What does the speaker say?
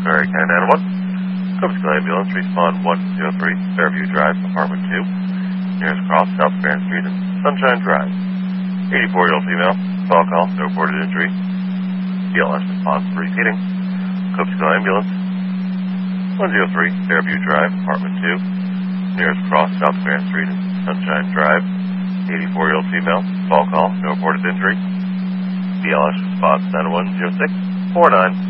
Missouri, County 911. Cooperstown Ambulance, respond 103, Fairview Drive, Apartment 2. Nearest cross, South Grand Street and Sunshine Drive. 84-year-old female, phone call, no reported injury. BLS response repeating. Cooperstown Ambulance, 103, Fairview Drive, Apartment 2. Nearest cross, South Grand Street and Sunshine Drive. 84-year-old female, phone call, no reported injury. BLS response 910649.